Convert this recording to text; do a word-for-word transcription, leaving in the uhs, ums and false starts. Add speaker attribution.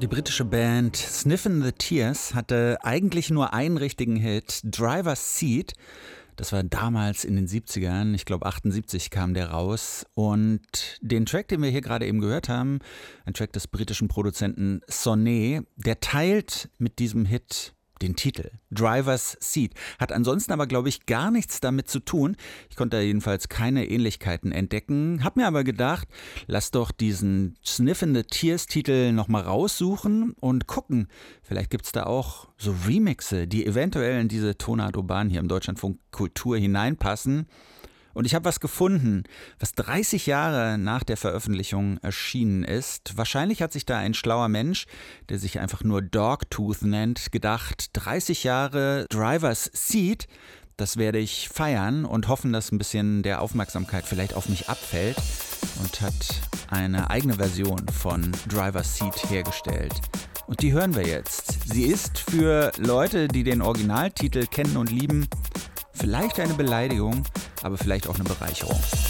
Speaker 1: Die britische Band Sniffin' the Tears hatte eigentlich nur einen richtigen Hit, Driver's Seat. Das war damals in den siebzigern, ich glaube achtundsiebzig kam der raus. Und den Track, den wir hier gerade eben gehört haben, ein Track des britischen Produzenten Sonné, der teilt mit diesem Hit den Titel, Driver's Seat, hat ansonsten aber, glaube ich, gar nichts damit zu tun. Ich konnte da jedenfalls keine Ähnlichkeiten entdecken, hab mir aber gedacht, lass doch diesen Sniffin' the Tears Titel nochmal raussuchen und gucken, vielleicht gibt es da auch so Remixe, die eventuell in diese Tonart Urban hier im Deutschlandfunk Kultur hineinpassen. Und ich habe was gefunden, was dreißig Jahre nach der Veröffentlichung erschienen ist. Wahrscheinlich hat sich da ein schlauer Mensch, der sich einfach nur Dogtooth nennt, gedacht, dreißig Jahre Driver's Seat, das werde ich feiern und hoffen, dass ein bisschen der Aufmerksamkeit vielleicht auf mich abfällt, und hat eine eigene Version von Driver's Seat hergestellt. Und die hören wir jetzt. Sie ist für Leute, die den Originaltitel kennen und lieben, vielleicht eine Beleidigung, aber vielleicht auch eine Bereicherung.